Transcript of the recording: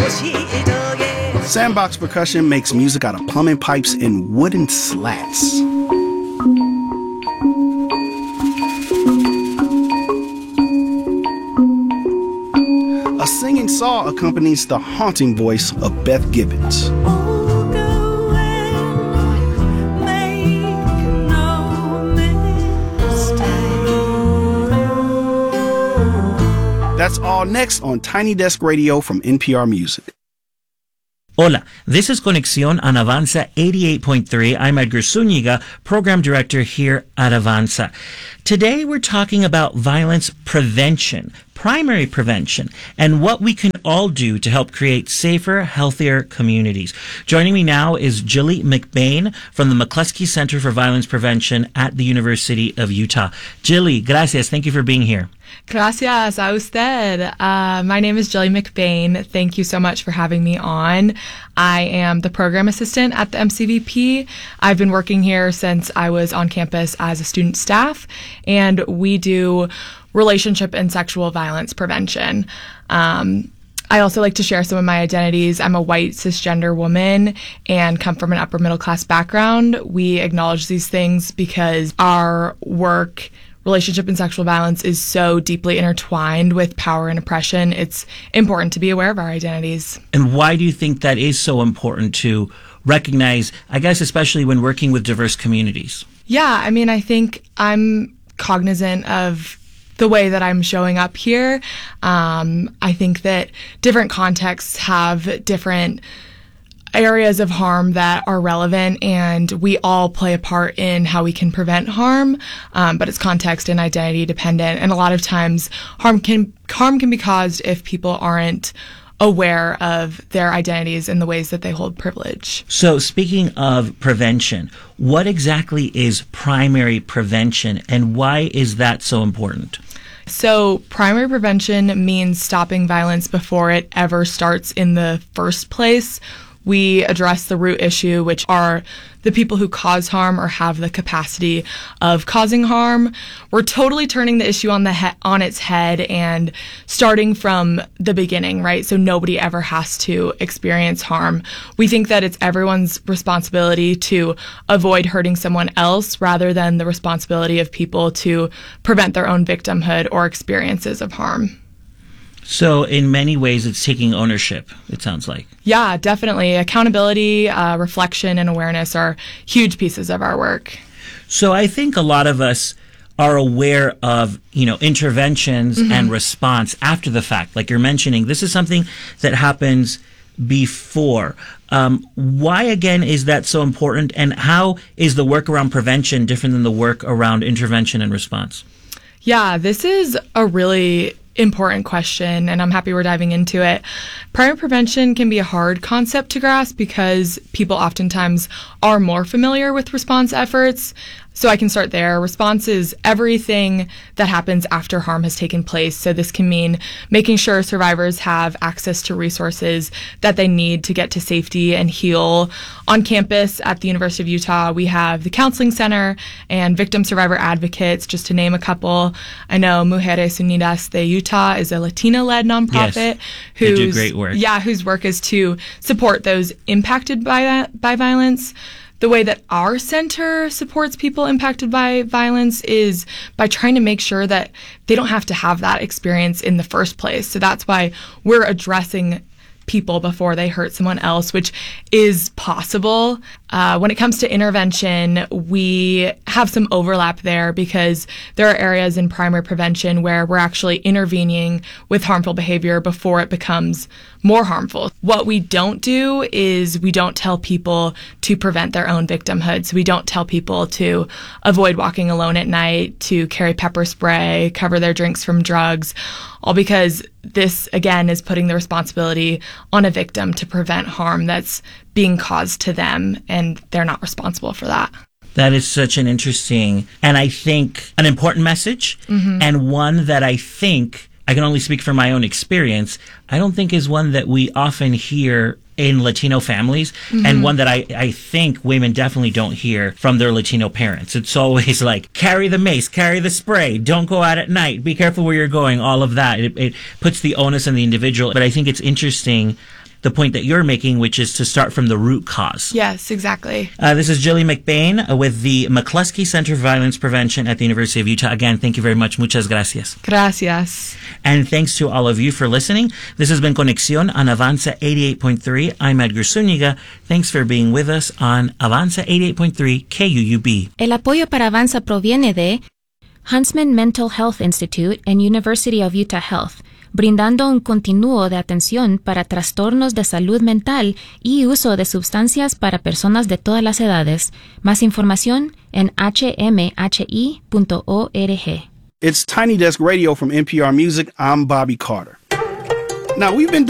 Sandbox Percussion makes music out of plumbing pipes and wooden slats. A singing saw accompanies the haunting voice of Beth Gibbons. That's all next on Tiny Desk Radio from NPR Music. Hola, this is Conexión on Avanza 88.3. I'm Edgar Zúñiga, Program Director here at Avanza. Today we're talking about violence prevention, primary prevention, and what we can all do to help create safer, healthier communities. Joining me now is Jilly McBain from the McCluskey Center for Violence Prevention at the University of Utah. Jilly, gracias. Thank you for being here. Gracias a usted. My name is Jilly McBain. Thank you so much for having me on. I am the program assistant at the MCVP. I've been working here since I was on campus as a student staff, and we do relationship and sexual violence prevention. I also like to share some of my identities. I'm a white cisgender woman and come from an upper middle class background. We acknowledge these things because our work, relationship and sexual violence, is so deeply intertwined with power and oppression. It's important to be aware of our identities. And why do you think that is so important to recognize, I guess, especially when working with diverse communities? Yeah, I mean, I think I'm cognizant of the way that I'm showing up here. I think that different contexts have different areas of harm that are relevant, and we all play a part in how we can prevent harm, but it's context and identity dependent. And a lot of times harm can be caused if people aren't aware of their identities and the ways that they hold privilege. So speaking of prevention, what exactly is primary prevention and why is that so important? So primary prevention means stopping violence before it ever starts in the first place. We address the root issue, which are the people who cause harm or have the capacity of causing harm. We're totally turning the issue on its head and starting from the beginning, right? So nobody ever has to experience harm. We think that it's everyone's responsibility to avoid hurting someone else rather than the responsibility of people to prevent their own victimhood or experiences of harm. So in many ways, it's taking ownership, it sounds like. Yeah, definitely. Accountability, reflection, and awareness are huge pieces of our work. So I think a lot of us are aware of, interventions and response after the fact. Like you're mentioning, this is something that happens before. Why, again, is that so important? And how is the work around prevention different than the work around intervention and response? Yeah, this is a really important question, and I'm happy we're diving into it. Primary prevention can be a hard concept to grasp because people oftentimes are more familiar with response efforts. So I can start there. Response is everything that happens after harm has taken place. So this can mean making sure survivors have access to resources that they need to get to safety and heal. On campus at the University of Utah, we have the Counseling Center and Victim Survivor Advocates, just to name a couple. I know Mujeres Unidas de Utah is a Latina-led nonprofit they do great work. Yeah, whose work is to support those impacted by violence. The way that our center supports people impacted by violence is by trying to make sure that they don't have to have that experience in the first place. So that's why we're addressing people before they hurt someone else, which is possible. When it comes to intervention, we have some overlap there because there are areas in primary prevention where we're actually intervening with harmful behavior before it becomes more harmful. What we don't do is we don't tell people to prevent their own victimhood. So we don't tell people to avoid walking alone at night, to carry pepper spray, cover their drinks from drugs, all because this, again, is putting the responsibility on a victim to prevent harm that's being caused to them, and they're not responsible for that. That is such an interesting, and I think an important message, and one that I think, I can only speak from my own experience, I don't think is one that we often hear in Latino families, and one that I think women definitely don't hear from their Latino parents. It's always like, carry the mace, carry the spray, don't go out at night, be careful where you're going, all of that. It puts the onus on the individual. But I think it's interesting the point that you're making, which is to start from the root cause. Yes, exactly. This is Jilly McBain with the McCluskey Center for Violence Prevention at the University of Utah. Again, thank you very much. Muchas gracias. Gracias. And thanks to all of you for listening. This has been Conexión on Avanza 88.3. I'm Edgar Zúñiga. Thanks for being with us on Avanza 88.3 KUUB. El apoyo para Avanza proviene de Huntsman Mental Health Institute and University of Utah Health, brindando un continuo de atención para trastornos de salud mental y uso de sustancias para personas de todas las edades. Más información en hmhi.org. It's Tiny Desk Radio from NPR Music. I'm Bobby Carter. Now, we've been